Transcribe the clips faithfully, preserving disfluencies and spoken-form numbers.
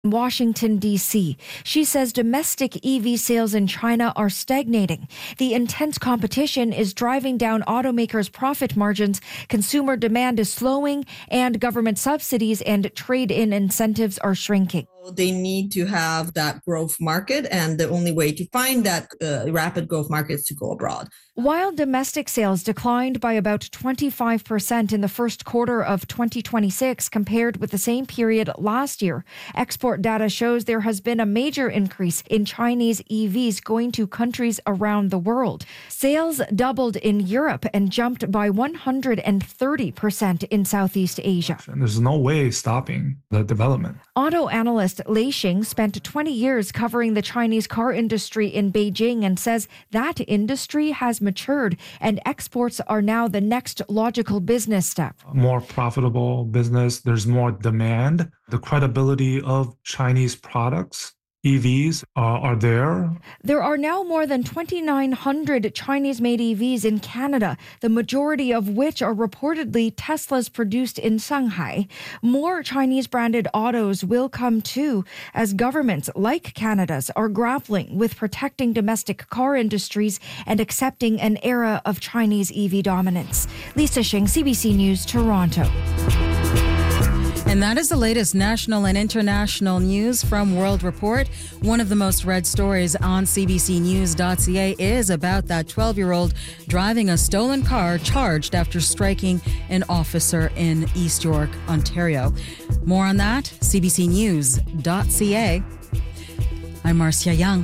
Washington, D C. She says domestic E V sales in China are stagnating. The intense competition is driving down automakers' profit margins, consumer demand is slowing, and government subsidies and trade-in incentives are shrinking. They need to have that growth market, and the only way to find that uh, rapid growth market is to go abroad. While domestic sales declined by about twenty-five percent in the first quarter of twenty twenty-six compared with the same period last year, export data shows there has been a major increase in Chinese E Vs going to countries around the world. Sales doubled in Europe and jumped by one hundred thirty percent in Southeast Asia. There's no way stopping the development. Auto analyst Lei Xing spent twenty years covering the Chinese car industry in Beijing and says that industry has matured and exports are now the next logical business step. More profitable business, there's more demand. The credibility of Chinese products, E Vs, uh, are there. There are now more than twenty-nine hundred Chinese-made E Vs in Canada, the majority of which are reportedly Teslas produced in Shanghai. More Chinese-branded autos will come too, as governments like Canada's are grappling with protecting domestic car industries and accepting an era of Chinese E V dominance. Lisa Shing, C B C News, Toronto. And that is the latest national and international news from World Report. One of the most read stories on C B C news dot C A is about that twelve-year-old driving a stolen car charged after striking an officer in East York, Ontario. More on that, C B C news dot C A. I'm Marcia Young.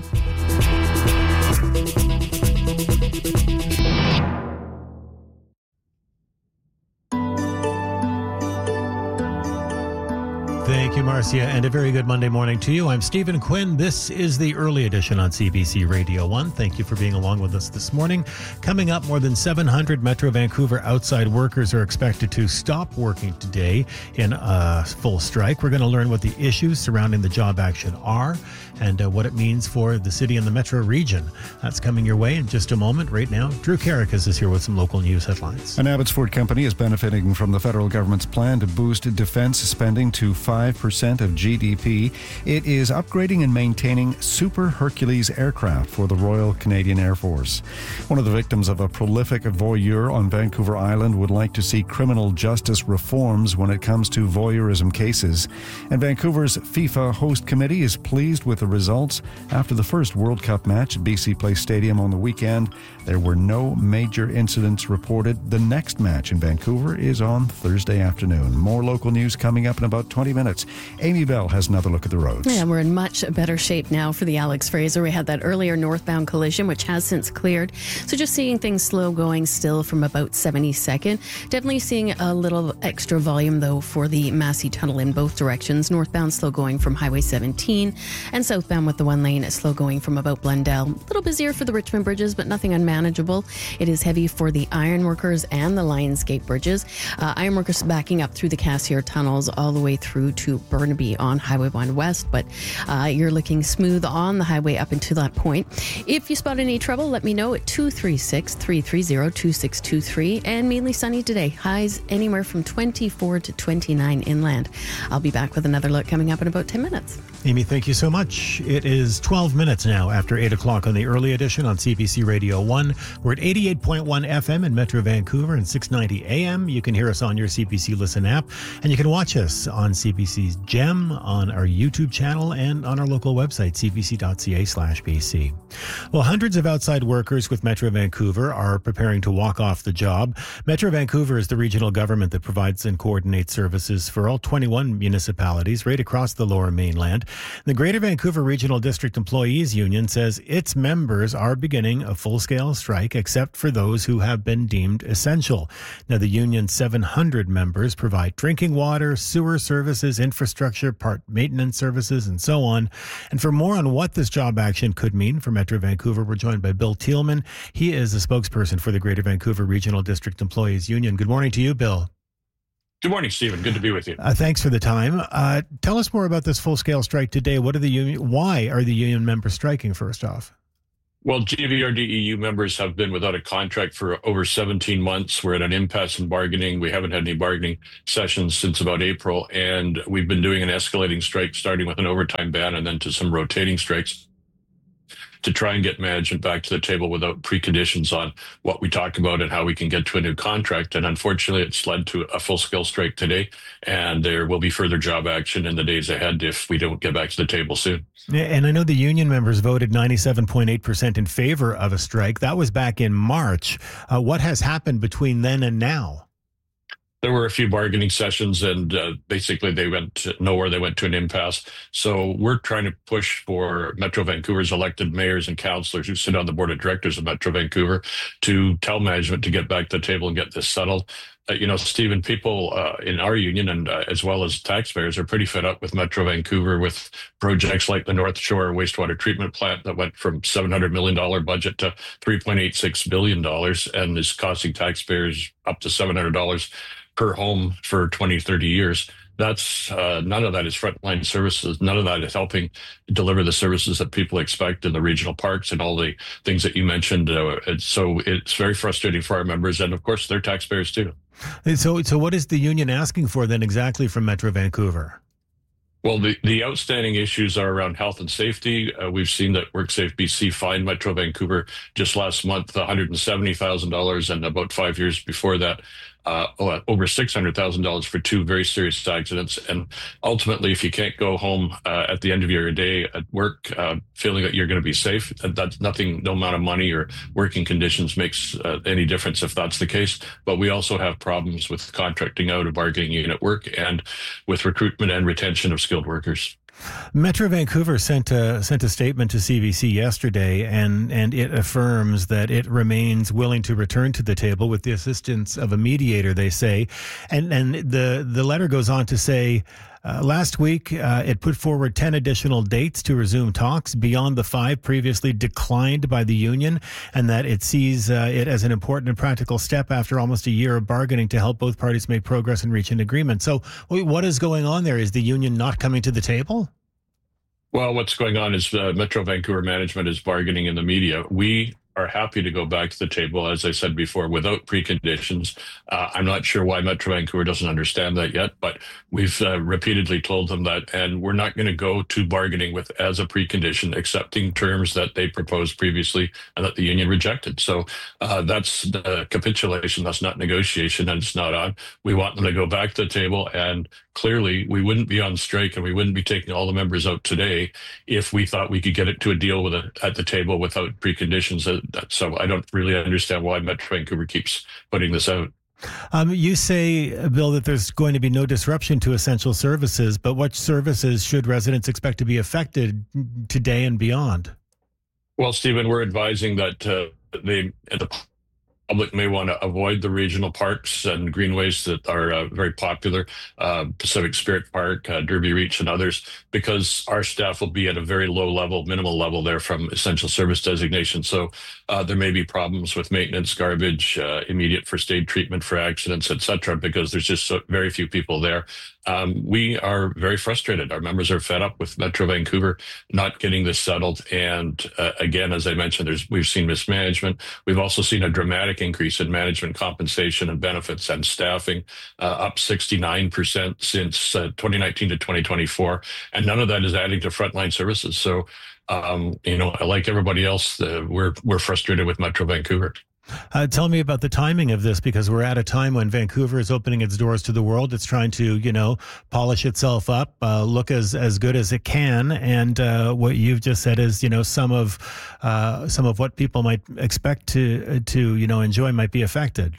Thank you, Marcia, and a very good Monday morning to you. I'm Stephen Quinn. This is the early edition on C B C Radio one. Thank you for being along with us this morning. Coming up, more than seven hundred Metro Vancouver outside workers are expected to stop working today in a full strike. We're going to learn what the issues surrounding the job action are and uh, what it means for the city and the metro region. That's coming your way in just a moment. Right now, Drew Karakas is here with some local news headlines. An Abbotsford company is benefiting from the federal government's plan to boost defense spending to five percent of G D P. It is upgrading and maintaining Super Hercules aircraft for the Royal Canadian Air Force. One of the victims of a prolific voyeur on Vancouver Island would like to see criminal justice reforms when it comes to voyeurism cases. And Vancouver's FIFA host committee is pleased with the results. After the first World Cup match at B C Place Stadium on the weekend, there were no major incidents reported. The next match in Vancouver is on Thursday afternoon. More local news coming up in about twenty minutes. Amy Bell has another look at the roads. Yeah, we're in much better shape now for the Alex Fraser. We had that earlier northbound collision, which has since cleared. So just seeing things slow going still from about seventy-second. Definitely seeing a little extra volume, though, for the Massey Tunnel in both directions. Northbound slow going from Highway seventeen, and southbound with the one lane slow going from about Blundell. A little busier for the Richmond bridges, but nothing unmanageable. It is heavy for the Ironworkers and the Lionsgate bridges. Uh, Ironworkers backing up through the Cassiar tunnels all the way through to Burnaby on Highway one West, but uh, you're looking smooth on the highway up until that point. If you spot any trouble, let me know at two three six, three three zero, two six two three, and mainly sunny today. Highs anywhere from twenty-four to twenty-nine inland. I'll be back with another look coming up in about ten minutes. Amy, thank you so much. It is twelve minutes now after eight o'clock on the early edition on C B C Radio one. We're at eighty-eight point one F M in Metro Vancouver and six ninety A M. You can hear us on your C B C Listen app, and you can watch us on C B C's Gem, on our YouTube channel, and on our local website, c b c dot c a slash b c. Well, hundreds of outside workers with Metro Vancouver are preparing to walk off the job. Metro Vancouver is the regional government that provides and coordinates services for all twenty-one municipalities right across the Lower Mainland. The Greater Vancouver Regional District Employees Union says its members are beginning a full-scale strike, except for those who have been deemed essential. Now, the union's seven hundred members provide drinking water, sewer services, infrastructure, part maintenance services, and so on. And for more on what this job action could mean for Metro Vancouver, we're joined by Bill Thielman. He is a spokesperson for the Greater Vancouver Regional District Employees Union. Good morning to you, Bill. Good morning, Stephen. Good to be with you. Uh, thanks for the time. Uh, tell us more about this full-scale strike today. What are the union? Why are the union members striking, first off? Well, G V R D E U members have been without a contract for over seventeen months. We're at an impasse in bargaining. We haven't had any bargaining sessions since about April, and we've been doing an escalating strike, starting with an overtime ban and then to some rotating strikes, to try and get management back to the table without preconditions on what we talk about and how we can get to a new contract. And unfortunately, it's led to a full-scale strike today, and there will be further job action in the days ahead if we don't get back to the table soon. Yeah, and I know the union members voted ninety-seven point eight percent in favor of a strike. That was back in March. Uh, what has happened between then and now? There were a few bargaining sessions, and uh, basically they went nowhere. They went to an impasse. So we're trying to push for Metro Vancouver's elected mayors and councillors who sit on the board of directors of Metro Vancouver to tell management to get back to the table and get this settled. Uh, you know, Stephen, people uh, in our union and uh, as well as taxpayers are pretty fed up with Metro Vancouver, with projects like the North Shore wastewater treatment plant that went from seven hundred million dollars budget to three point eight six billion dollars and is costing taxpayers up to seven hundred dollars per home for twenty, thirty years. That's uh, none of that is frontline services. None of that is helping deliver the services that people expect in the regional parks and all the things that you mentioned. Uh, and so it's very frustrating for our members and, of course, their taxpayers too. So, so what is the union asking for then exactly from Metro Vancouver? Well, the, the outstanding issues are around health and safety. Uh, we've seen that WorkSafe B C fined Metro Vancouver just last month one hundred seventy thousand dollars, and about five years before that, uh, over six hundred thousand dollars for two very serious accidents. And ultimately, if you can't go home uh, at the end of your day at work uh, feeling that you're going to be safe, that's nothing, no amount of money or working conditions makes uh, any difference if that's the case. But we also have problems with contracting out of bargaining unit work and with recruitment and retention of skilled workers. Metro Vancouver sent a sent a statement to C B C yesterday, and and it affirms that it remains willing to return to the table with the assistance of a mediator, they say. And and the the letter goes on to say, uh, last week uh, it put forward ten additional dates to resume talks beyond the five previously declined by the union, and that it sees uh, it as an important and practical step after almost a year of bargaining to help both parties make progress and reach an agreement. So what is going on there? Is the union not coming to the table? Well, what's going on is uh, Metro Vancouver management is bargaining in the media. We are happy to go back to the table, as I said before, without preconditions. Uh, I'm not sure why Metro Vancouver doesn't understand that yet, but we've uh, repeatedly told them that, and we're not going to go to bargaining with as a precondition, accepting terms that they proposed previously and that the union rejected. So uh, that's the capitulation. That's not negotiation, and it's not on. We want them to go back to the table, and clearly we wouldn't be on strike and we wouldn't be taking all the members out today if we thought we could get it to a deal with a, at the table without preconditions. So I don't really understand why Metro Vancouver keeps putting this out. Um, you say, Bill, that there's going to be no disruption to essential services, but what services should residents expect to be affected today and beyond? Well, Stephen, we're advising that uh, they, the public may want to avoid the regional parks and greenways that are uh, very popular, uh, Pacific Spirit Park, uh, Derby Reach, and others, because our staff will be at a very low level, minimal level there from essential service designation. So uh, there may be problems with maintenance, garbage, uh, immediate first aid treatment for accidents, et cetera, because there's just so very few people there. Um, we are very frustrated. Our members are fed up with Metro Vancouver not getting this settled. And uh, again, as I mentioned, there's we've seen mismanagement. We've also seen a dramatic increase in management compensation and benefits and staffing, uh, up sixty-nine percent since uh, twenty nineteen to twenty twenty-four. And none of that is adding to frontline services. So, um, you know, like everybody else, uh, we're we're frustrated with Metro Vancouver. Uh, tell me about the timing of this, because we're at a time when Vancouver is opening its doors to the world. It's trying to, you know, polish itself up, uh, look as, as good as it can. And uh, what you've just said is, you know, some of uh, some of what people might expect to to you know enjoy might be affected.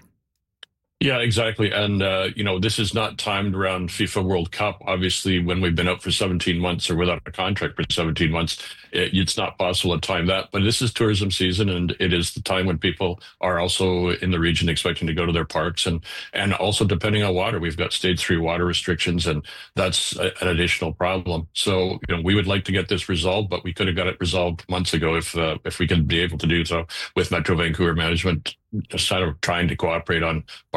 Yeah, exactly. And, uh, you know, this is not timed around FIFA World Cup. Obviously, when we've been out for seventeen months or without a contract for seventeen months, it, it's not possible to time that. But this is tourism season, and it is the time when people are also in the region expecting to go to their parks. And, and also depending on water, we've got stage three water restrictions, and that's a, an additional problem. So, you know, we would like to get this resolved, but we could have got it resolved months ago if, uh, if we could be able to do so with Metro Vancouver management just kind of trying to cooperate on bargaining.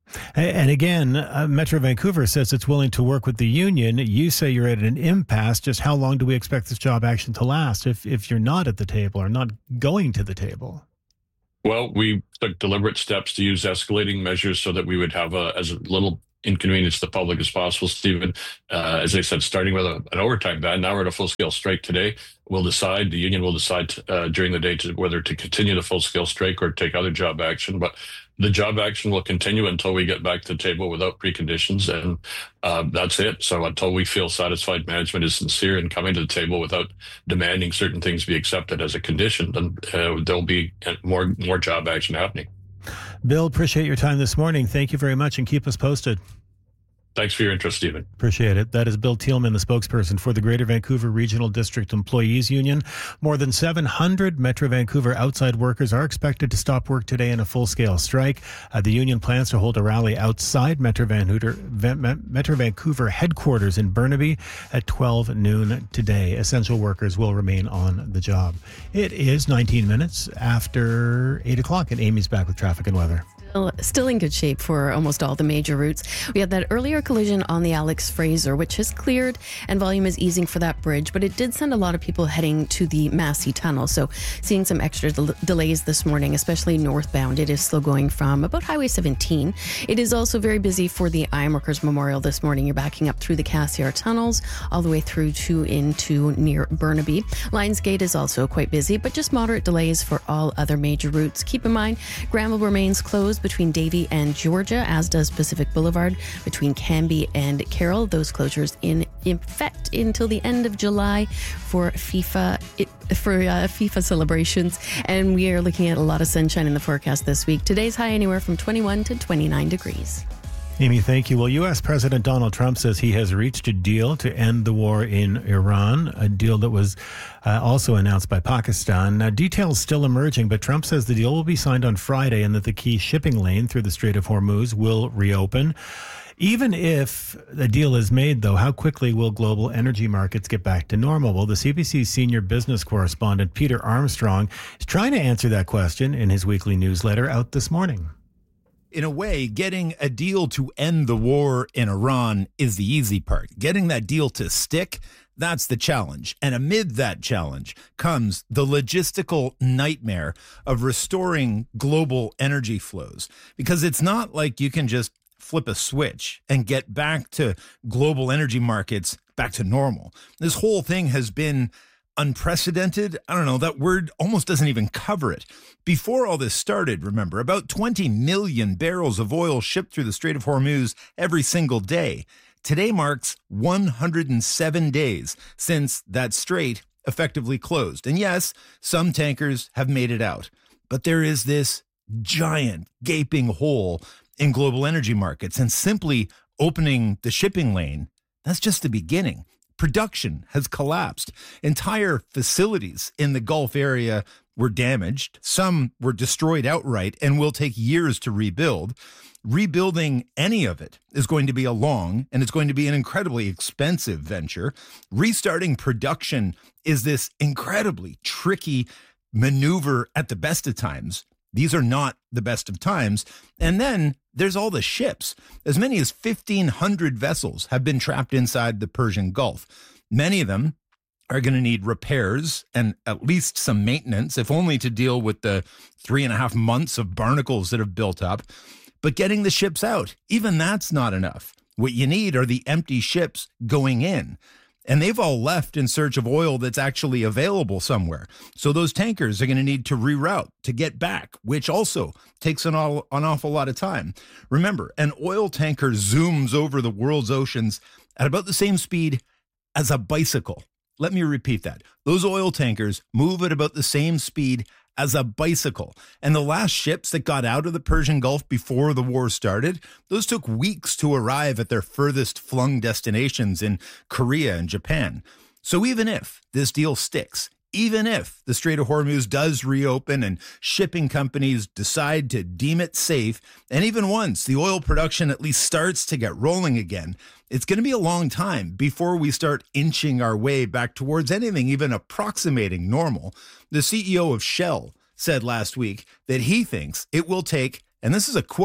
And again, uh, Metro Vancouver says it's willing to work with the union. You say you're at an impasse. Just how long do we expect this job action to last if, if you're not at the table or not going to the table? Well, we took deliberate steps to use escalating measures so that we would have a, as little inconvenience to the public as possible, Stephen. Uh, as I said, starting with a, an overtime ban, now we're at a full-scale strike today. We'll decide, the union will decide uh, during the day to, whether to continue the full-scale strike or take other job action. But the job action will continue until we get back to the table without preconditions, and uh, that's it. So until we feel satisfied management is sincere in coming to the table without demanding certain things be accepted as a condition, then uh, there'll be more more job action happening. Bill, appreciate your time this morning. Thank you very much, and keep us posted. Thanks for your interest, Stephen. Appreciate it. That is Bill Thielman, the spokesperson for the Greater Vancouver Regional District Employees Union. More than seven hundred Metro Vancouver outside workers are expected to stop work today in a full-scale strike. Uh, the union plans to hold a rally outside Metro Vancouver, Metro Vancouver headquarters in Burnaby at twelve noon today. Essential workers will remain on the job. It is nineteen minutes after eight o'clock, and Amy's back with traffic and weather. Still in good shape for almost all the major routes. We had that earlier collision on the Alex Fraser, which has cleared and volume is easing for that bridge, but it did send a lot of people heading to the Massey Tunnel. So seeing some extra del- delays this morning, especially northbound. It is still going from about Highway seventeen. It is also very busy for the Ironworkers Memorial this morning. You're backing up through the Cassiar tunnels all the way through to into near Burnaby. Lions Gate is also quite busy, but just moderate delays for all other major routes. Keep in mind, Granville remains closed between Davie and Georgia, as does Pacific Boulevard between Canby and Carroll. Those closures in effect until the end of July for FIFA for uh, FIFA celebrations. And we are looking at a lot of sunshine in the forecast this week. Today's high anywhere from twenty-one to twenty-nine degrees. Amy, thank you. Well, U S. President Donald Trump says he has reached a deal to end the war in Iran, a deal that was uh, also announced by Pakistan. Now, details still emerging, but Trump says the deal will be signed on Friday and that the key shipping lane through the Strait of Hormuz will reopen. Even if the deal is made, though, how quickly will global energy markets get back to normal? Well, the C B C senior business correspondent, Peter Armstrong, is trying to answer that question in his weekly newsletter out this morning. In a way, getting a deal to end the war in Iran is the easy part. Getting that deal to stick, that's the challenge. And amid that challenge comes the logistical nightmare of restoring global energy flows. Because it's not like you can just flip a switch and get back to global energy markets back to normal. This whole thing has been unprecedented. I don't know, that word almost doesn't even cover it. Before all this started, remember, about twenty million barrels of oil shipped through the Strait of Hormuz every single day. Today marks one hundred seven days since that strait effectively closed. And yes, some tankers have made it out, but there is this giant gaping hole in global energy markets, and simply opening the shipping lane, that's just the beginning. Production has collapsed. Entire facilities in the Gulf area were damaged. Some were destroyed outright and will take years to rebuild. Rebuilding any of it is going to be a long and it's going to be an incredibly expensive venture. Restarting production is this incredibly tricky maneuver at the best of times. These are not the best of times. And then there's all the ships. As many as fifteen hundred vessels have been trapped inside the Persian Gulf. Many of them are going to need repairs and at least some maintenance, if only to deal with the three and a half months of barnacles that have built up. But getting the ships out, even that's not enough. What you need are the empty ships going in. And they've all left in search of oil that's actually available somewhere. So those tankers are going to need to reroute to get back, which also takes an, all, an awful lot of time. Remember, an oil tanker zooms over the world's oceans at about the same speed as a bicycle. Let me repeat that. Those oil tankers move at about the same speed as a bicycle. And the last ships that got out of the Persian Gulf before the war started, those took weeks to arrive at their furthest flung destinations in Korea and Japan. So even if this deal sticks, even if the Strait of Hormuz does reopen and shipping companies decide to deem it safe, and even once the oil production at least starts to get rolling again, it's going to be a long time before we start inching our way back towards anything even approximating normal. The C E O of Shell said last week that he thinks it will take, and this is a quote,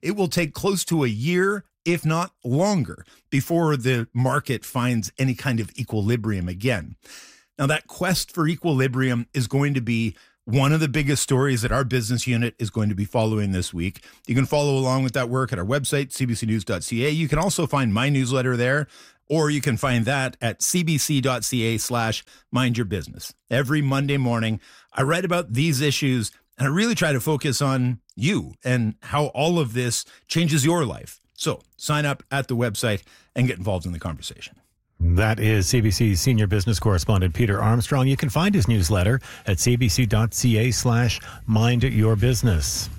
it will take close to a year, if not longer, before the market finds any kind of equilibrium again. Now, that quest for equilibrium is going to be one of the biggest stories that our business unit is going to be following this week. You can follow along with that work at our website, c b c news dot c a. You can also find my newsletter there, or you can find that at c b c dot c a slash mind your business. Every Monday morning, I write about these issues, and I really try to focus on you and how all of this changes your life. So sign up at the website and get involved in the conversation. That is C B C's senior business correspondent, Peter Armstrong. You can find his newsletter at c b c dot c a slash mind your business.